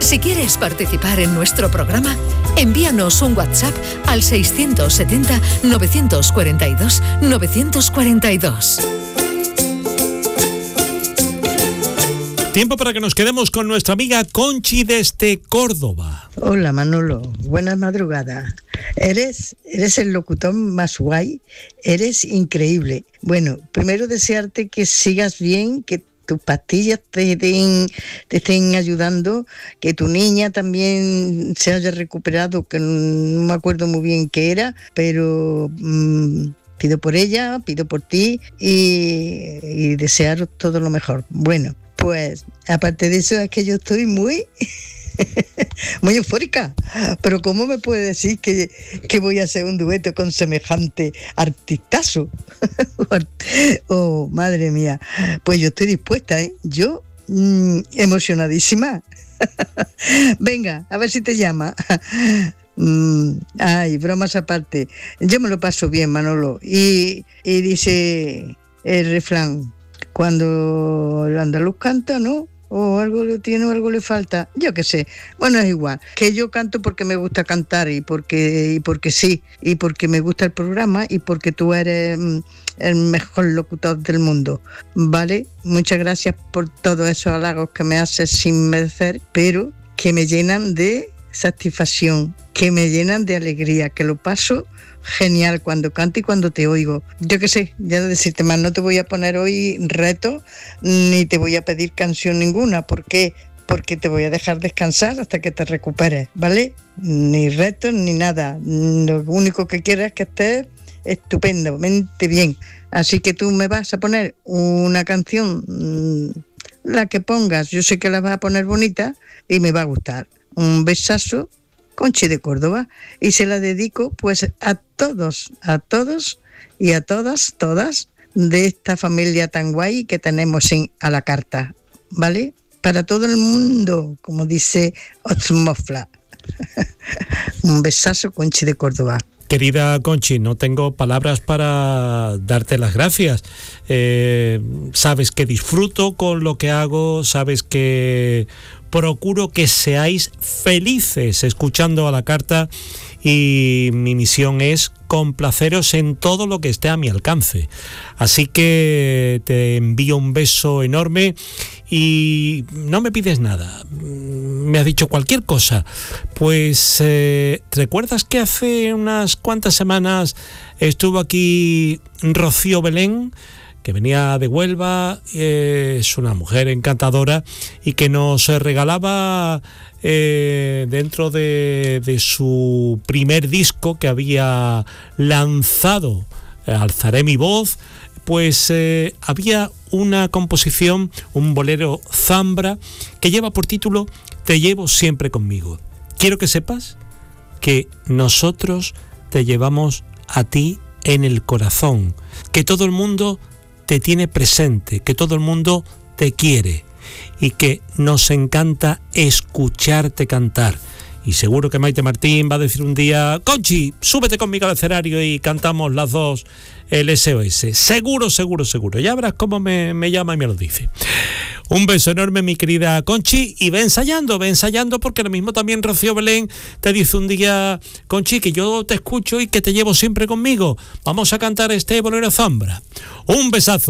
Si quieres participar en nuestro programa, envíanos un WhatsApp al 670 942 942. Tiempo para que nos quedemos con nuestra amiga Conchi desde Córdoba. Hola Manolo, buenas madrugadas. Eres el locutor más guay, eres increíble. Bueno, primero desearte que sigas bien, que tus pastillas te estén ayudando, que tu niña también se haya recuperado, que no me acuerdo muy bien qué era, pero pido por ella, pido por ti y desearos todo lo mejor. Bueno, pues aparte de eso es que yo estoy muy eufórica, pero ¿cómo me puede decir que voy a hacer un dueto con semejante artistazo? Oh, madre mía, pues yo estoy dispuesta, yo emocionadísima. Venga, a ver si te llama. Ay, bromas aparte, yo me lo paso bien, Manolo, y dice el refrán, cuando el andaluz canta, ¿no? O algo le tiene o algo le falta, yo qué sé. Bueno, es igual, que yo canto porque me gusta cantar y porque sí, y porque me gusta el programa y porque tú eres el mejor locutor del mundo, ¿vale? Muchas gracias por todos esos halagos que me haces sin merecer, pero que me llenan de satisfacción, que me llenan de alegría, que lo paso genial cuando canto y cuando te oigo. Yo qué sé, ya de decirte más, no te voy a poner hoy reto ni te voy a pedir canción ninguna. ¿Por qué? Porque te voy a dejar descansar hasta que te recuperes, ¿vale? Ni retos ni nada. Lo único que quiero es que estés estupendamente bien. Así que tú me vas a poner una canción, la que pongas, yo sé que la vas a poner bonita y me va a gustar. Un besazo, Conchi de Córdoba, y se la dedico pues a todos y a todas de esta familia tan guay que tenemos a la carta, ¿vale? Para todo el mundo, como dice Otzmofla. Un besazo, Conchi de Córdoba. Querida Conchi, no tengo palabras para darte las gracias. Sabes que disfruto con lo que hago, sabes que procuro que seáis felices escuchando a la carta y mi misión es complaceros en todo lo que esté a mi alcance. Así que te envío un beso enorme y no me pides nada. Me has dicho cualquier cosa. Pues ¿recuerdas que hace unas cuantas semanas estuvo aquí Rocío Belén, que venía de Huelva? Es una mujer encantadora y que nos regalaba dentro de su primer disco que había lanzado, Alzaré mi voz, pues había una composición, un bolero zambra que lleva por título Te llevo siempre conmigo. Quiero que sepas que nosotros te llevamos a ti en el corazón, que todo el mundo te tiene presente, que todo el mundo te quiere y que nos encanta escucharte cantar. Y seguro que Maite Martín va a decir un día: Conchi, súbete conmigo al escenario y cantamos las dos el SOS. Seguro. Ya verás cómo me llama y me lo dice. Un beso enorme, mi querida Conchi, y ve ensayando, porque lo mismo también Rocío Belén te dice un día: Conchi, que yo te escucho y que te llevo siempre conmigo. Vamos a cantar este bolero zambra. Un besazo.